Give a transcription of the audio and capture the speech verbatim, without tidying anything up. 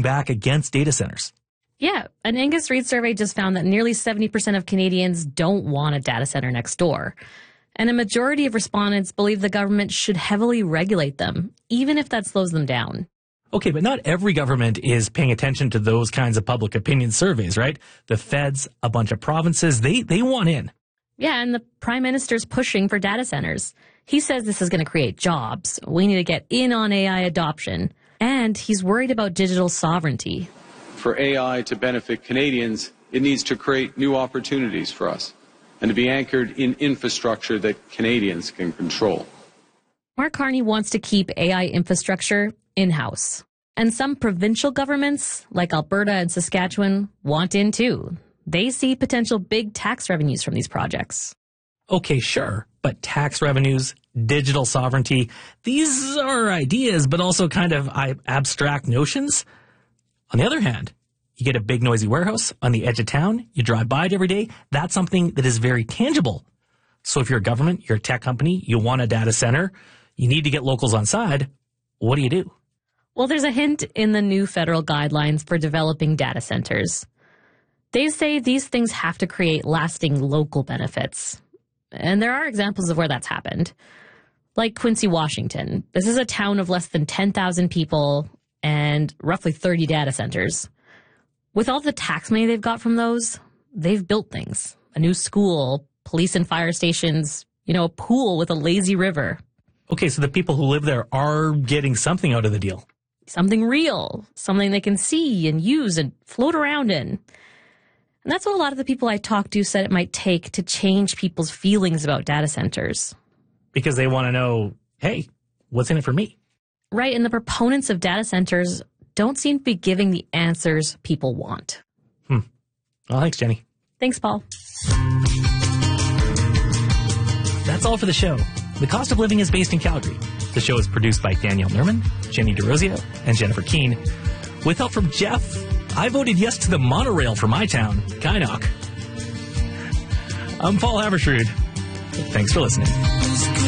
back against data centers. Yeah, an Angus Reid survey just found that nearly seventy percent of Canadians don't want a data center next door. And a majority of respondents believe the government should heavily regulate them, even if that slows them down. Okay, but not every government is paying attention to those kinds of public opinion surveys, right? The feds, a bunch of provinces, they, they want in. Yeah, and the prime minister's pushing for data centers. He says this is going to create jobs. We need to get in on A I adoption. And he's worried about digital sovereignty. For A I to benefit Canadians, it needs to create new opportunities for us and to be anchored in infrastructure that Canadians can control. Mark Carney wants to keep A I infrastructure in-house. And some provincial governments, like Alberta and Saskatchewan, want in too. They see potential big tax revenues from these projects. Okay, sure, but tax revenues, digital sovereignty, these are ideas, but also kind of abstract notions. On the other hand, you get a big noisy warehouse on the edge of town, you drive by it every day, that's something that is very tangible. So if you're a government, you're a tech company, you want a data center, you need to get locals on side, what do you do? Well, there's a hint in the new federal guidelines for developing data centers. They say these things have to create lasting local benefits. And there are examples of where that's happened. Like Quincy, Washington. This is a town of less than ten thousand people and roughly thirty data centers. With all the tax money they've got from those, they've built things. A new school, police and fire stations, you know, a pool with a lazy river. Okay, so the people who live there are getting something out of the deal. Something real, something they can see and use and float around in. And that's what a lot of the people I talked to said it might take to change people's feelings about data centers. Because they want to know, hey, what's in it for me? Right, and the proponents of data centers don't seem to be giving the answers people want. Hmm. Well, thanks, Jenny. Thanks, Paul. That's all for the show. The Cost of Living is based in Calgary. The show is produced by Danielle Nerman, Jenny DeRosio, and Jennifer Keene. With help from Jeff, I voted yes to the monorail for my town, Kynoch. I'm Paul Havershrud. Thanks for listening.